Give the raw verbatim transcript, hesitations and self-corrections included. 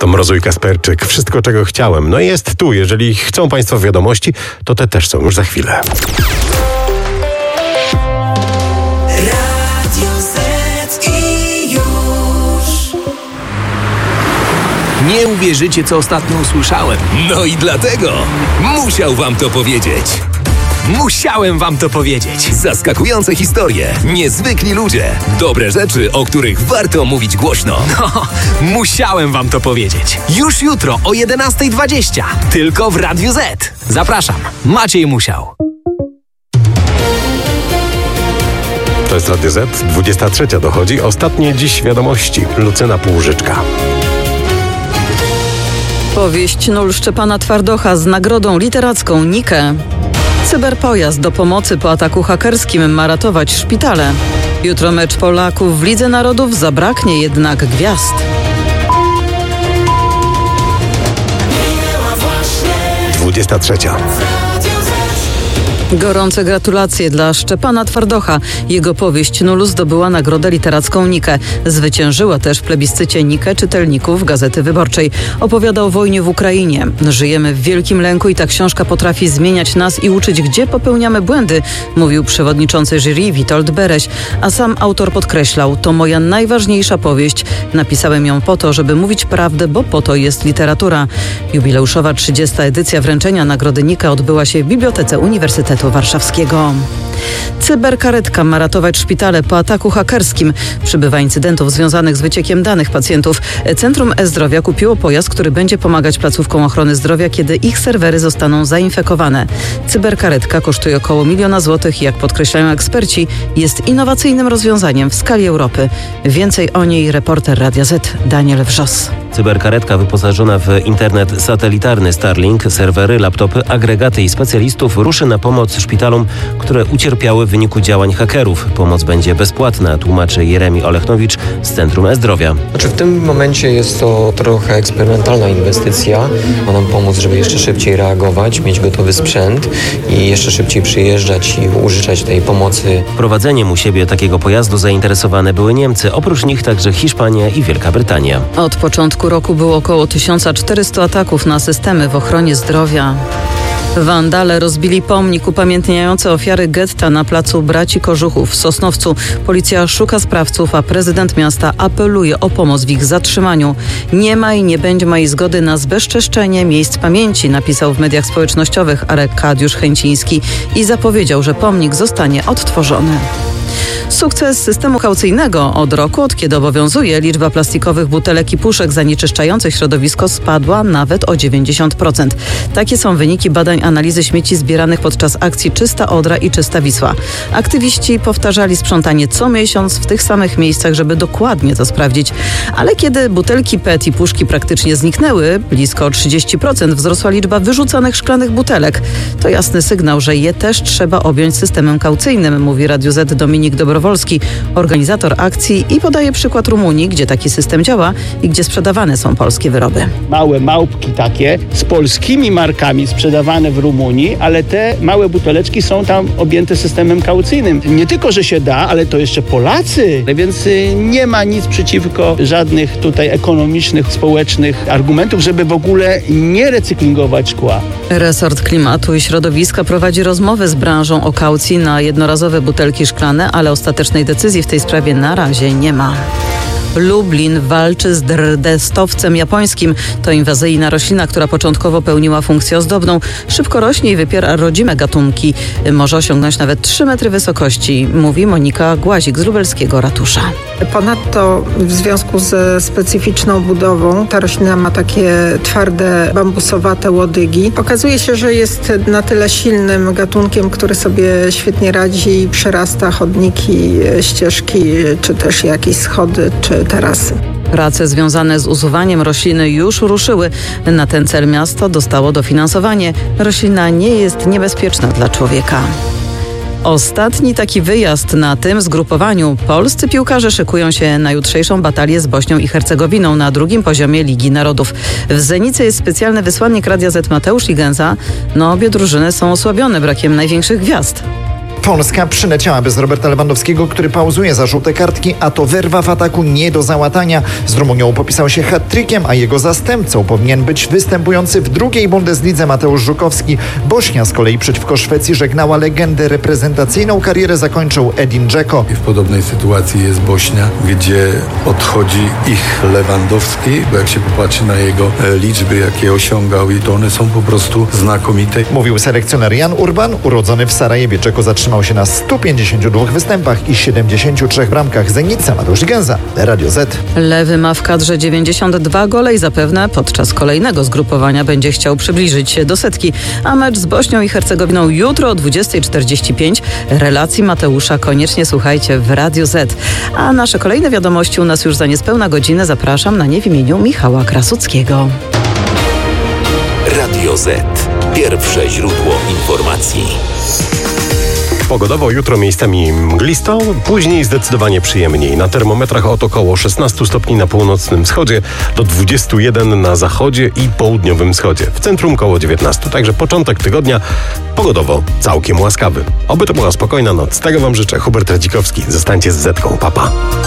To Mrozu i Kasperczyk. Wszystko, czego chciałem. No jest tu. Jeżeli chcą Państwo wiadomości, to te też są już za chwilę. Nie uwierzycie, co ostatnio usłyszałem. No i dlatego musiał wam to powiedzieć. Musiałem wam to powiedzieć. Zaskakujące historie, niezwykli ludzie, dobre rzeczy, o których warto mówić głośno. No, musiałem wam to powiedzieć. Już jutro o jedenasta dwadzieścia. Tylko w Radiu Z. Zapraszam, Maciej Musiał. To jest Radio Z, dwudziesta trzecia dochodzi. Ostatnie dziś wiadomości. Lucyna Półżyczka. Powieść Nul Szczepana Twardocha z nagrodą literacką Nikę. Cyberpojazd do pomocy po ataku hakerskim ma ratować szpitale. Jutro mecz Polaków w Lidze Narodów, zabraknie jednak gwiazd. dwudziesta trzecia. Gorące gratulacje dla Szczepana Twardocha. Jego powieść Nul zdobyła nagrodę literacką Nikę. Zwyciężyła też w plebiscycie Nikę czytelników Gazety Wyborczej. Opowiada o wojnie w Ukrainie. Żyjemy w wielkim lęku i ta książka potrafi zmieniać nas i uczyć, gdzie popełniamy błędy, mówił przewodniczący jury Witold Bereś. A sam autor podkreślał, to moja najważniejsza powieść. Napisałem ją po to, żeby mówić prawdę, bo po to jest literatura. Jubileuszowa trzydziesta edycja wręczenia nagrody Nika odbyła się w Bibliotece Uniwersytetu Warszawskiego. Cyberkaretka ma ratować szpitale po ataku hakerskim. Przybywa incydentów związanych z wyciekiem danych pacjentów. Centrum E-Zdrowia kupiło pojazd, który będzie pomagać placówkom ochrony zdrowia, kiedy ich serwery zostaną zainfekowane. Cyberkaretka kosztuje około miliona złotych i jak podkreślają eksperci, jest innowacyjnym rozwiązaniem w skali Europy. Więcej o niej reporter Radia Z Daniel Wrzos. Cyberkaretka wyposażona w internet satelitarny Starlink, serwery, laptopy, agregaty i specjalistów ruszy na pomoc szpitalom, które ucierpiały w wyniku działań hakerów. Pomoc będzie bezpłatna, tłumaczy Jeremi Olechnowicz z Centrum E-Zdrowia. Znaczy w tym momencie jest to trochę eksperymentalna inwestycja. Ma nam pomóc, żeby jeszcze szybciej reagować, mieć gotowy sprzęt i jeszcze szybciej przyjeżdżać i użyczać tej pomocy. Prowadzeniem u siebie takiego pojazdu zainteresowane były Niemcy, oprócz nich także Hiszpania i Wielka Brytania. Od początku roku było około tysiąc czterysta ataków na systemy w ochronie zdrowia. Wandale rozbili pomnik upamiętniający ofiary getta na placu Braci Kożuchów w Sosnowcu. Policja szuka sprawców, a prezydent miasta apeluje o pomoc w ich zatrzymaniu. Nie ma i nie będzie mojej zgody na zbezczeszczenie miejsc pamięci, napisał w mediach społecznościowych Arkadiusz Chęciński i zapowiedział, że pomnik zostanie odtworzony. Sukces systemu kaucyjnego. Od roku, od kiedy obowiązuje, liczba plastikowych butelek i puszek zanieczyszczających środowisko spadła nawet o dziewięćdziesiąt procent. Takie są wyniki badań analizy śmieci zbieranych podczas akcji Czysta Odra i Czysta Wisła. Aktywiści powtarzali sprzątanie co miesiąc w tych samych miejscach, żeby dokładnie to sprawdzić. Ale kiedy butelki P E T i puszki praktycznie zniknęły, blisko o trzydzieści procent wzrosła liczba wyrzucanych szklanych butelek. To jasny sygnał, że je też trzeba objąć systemem kaucyjnym, mówi Radiu Z Dominik Dobrowolski, organizator akcji, i podaje przykład Rumunii, gdzie taki system działa i gdzie sprzedawane są polskie wyroby. Małe małpki takie z polskimi markami sprzedawane w Rumunii, ale te małe buteleczki są tam objęte systemem kaucyjnym. Nie tylko, że się da, ale to jeszcze Polacy, więc nie ma nic przeciwko żadnych tutaj ekonomicznych, społecznych argumentów, żeby w ogóle nie recyklingować szkła. Resort Klimatu i Środowiska prowadzi rozmowy z branżą o kaucji na jednorazowe butelki szklane, ale ostatecznej decyzji w tej sprawie na razie nie ma. Lublin walczy z drzdestowcem japońskim. To inwazyjna roślina, która początkowo pełniła funkcję ozdobną. Szybko rośnie i wypiera rodzime gatunki. Może osiągnąć nawet trzy metry wysokości, mówi Monika Głazik z lubelskiego ratusza. Ponadto w związku ze specyficzną budową ta roślina ma takie twarde, bambusowate łodygi. Okazuje się, że jest na tyle silnym gatunkiem, który sobie świetnie radzi i przerasta chodniki, ścieżki, czy też jakieś schody, czy tarasy. Prace związane z usuwaniem rośliny już ruszyły. Na ten cel miasto dostało dofinansowanie. Roślina nie jest niebezpieczna dla człowieka. Ostatni taki wyjazd na tym zgrupowaniu. Polscy piłkarze szykują się na jutrzejszą batalię z Bośnią i Hercegowinną na drugim poziomie Ligi Narodów. W Zenicy jest specjalny wysłannik Radia Z Mateusz Igenza. No obie drużyny są osłabione brakiem największych gwiazd. Polska przyleciała bez Roberta Lewandowskiego, który pauzuje za żółte kartki, a to wyrwa w ataku nie do załatania. Z Rumunią popisał się hat-trickiem, a jego zastępcą powinien być występujący w drugiej Bundeslidze Mateusz Żukowski. Bośnia z kolei przeciwko Szwecji żegnała legendę. Reprezentacyjną karierę zakończył Edin Dzeko. W podobnej sytuacji jest Bośnia, gdzie odchodzi ich Lewandowski, bo jak się popatrzy na jego liczby, jakie osiągał, i to one są po prostu znakomite. Mówił selekcjoner Jan Urban, urodzony w Sarajewie. Dzeko zatrzymał się na stu pięćdziesięciu dwóch występach i siedemdziesięciu trzech bramkach. Zenitca Mateusz Gęza, Radio Z. Lewy ma w kadrze dziewięćdziesiąt dwa gole i zapewne podczas kolejnego zgrupowania będzie chciał przybliżyć się do setki. A mecz z Bośnią i Hercegowiną jutro o dwudziestej czterdzieści pięć. Relacji Mateusza koniecznie słuchajcie w Radio Z. A nasze kolejne wiadomości u nas już za niespełna godzinę. Zapraszam na nie w imieniu Michała Krasuckiego. Radio Z. Pierwsze źródło informacji. Pogodowo jutro miejscami mglisto, później zdecydowanie przyjemniej. Na termometrach od około szesnastu stopni na północnym wschodzie do dwudziestu jeden na zachodzie i południowym wschodzie. W centrum koło dziewiętnastu. Także początek tygodnia pogodowo całkiem łaskawy. Oby to była spokojna noc. Tego wam życzę. Hubert Radzikowski. Zostańcie z Zetką. Pa, pa.